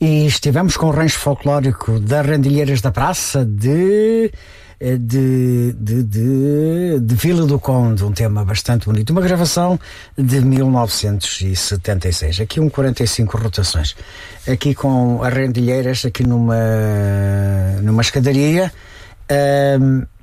E estivemos com o rancho folclórico das Rendilheiras da Praça de Vila do Conde, um tema bastante bonito, uma gravação de 1976, aqui 45 rotações, aqui com as Rendilheiras, aqui numa escadaria,